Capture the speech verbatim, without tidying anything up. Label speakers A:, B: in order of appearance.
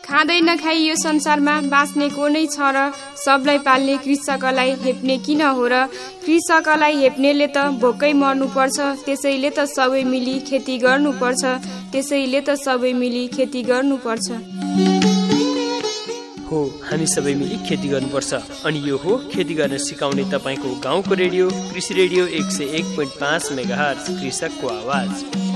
A: खाँदै नखाई यो संसारमा बाँच्ने को नै छ र? सबलाई पाल्ने कृषकलाई हेप्ने किन हो र? कृषकलाई हेप्नेले त भोकै मर्नुपर्छ, त्यसैले त सबै मिली खेती गर्नुपर्छ, त्यसैले त सबै मिली खेती गर्नुपर्छ।
B: हो, हामी सबै मिली खेती गर्नुपर्छ। अनि यो हो खेती गर्न सिकाउने तपाईँको गाउँको रेडियो कृषि रेडियो एक सय एक पोइन्ट पाँच मेगाहर्ज, कृषकको आवाज।